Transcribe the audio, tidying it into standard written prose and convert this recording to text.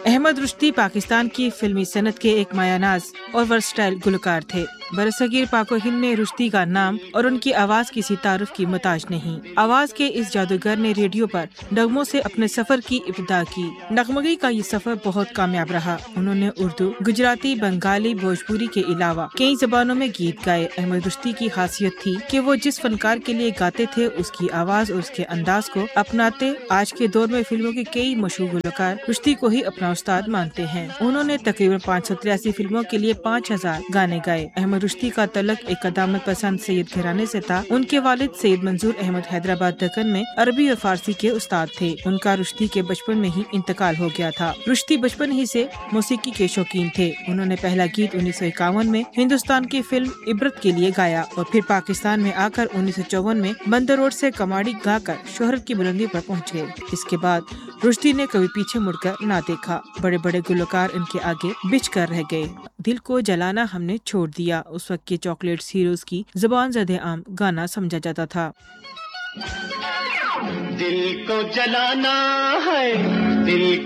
احمد رشدی پاکستان کی فلمی صنعت کے ایک مایہ ناز اور ورسٹائل گلوکار تھے۔ برصغیر پاک و ہند میں رشدی کا نام اور ان کی آواز کسی تعارف کی محتاج نہیں۔ آواز کے اس جادوگر نے ریڈیو پر نغموں سے اپنے سفر کی ابتدا کی۔ نغمگی کا یہ سفر بہت کامیاب رہا۔ انہوں نے اردو، گجراتی، بنگالی، بھوجپوری کے علاوہ کئی زبانوں میں گیت گائے۔ احمد رشدی کی خاصیت تھی کہ وہ جس فنکار کے لیے گاتے تھے اس کی آواز اور اس کے انداز کو اپناتے۔ آج کے دور میں فلموں کے کئی مشہور گلوکار رشدی کو ہی اپنا استاد مانتے ہیں۔ انہوں نے تقریباً 583 فلموں کے لیے 5000 گانے گائے۔ احمد رشدی کا تعلق ایک قدامت پسند سید گھرانے سے تھا۔ ان کے والد سید منظور احمد حیدرآباد دکن میں عربی اور فارسی کے استاد تھے۔ ان کا رشدی کے بچپن میں ہی انتقال ہو گیا تھا۔ رشدی بچپن ہی سے موسیقی کے شوقین تھے۔ انہوں نے پہلا گیت 1951 میں ہندوستان کی فلم عبرت کے لیے گایا اور پھر پاکستان میں آ کر 1954 میں بندر روڈ سے کماڑی گا کر شہرت کی بلندی پر پہنچ گئے۔ اس کے بعد رشدی نے کبھی پیچھے مڑ کر نہ دیکھا۔ بڑے بڑے گلوکار ان کے آگے بچھ کر رہ گئے۔ دل کو جلانا ہم نے چھوڑ دیا اس وقت کے چاکلیٹس ہیروز کی زبان زد عام گانا سمجھا جاتا تھا۔ دل کو جلانا ہے، دل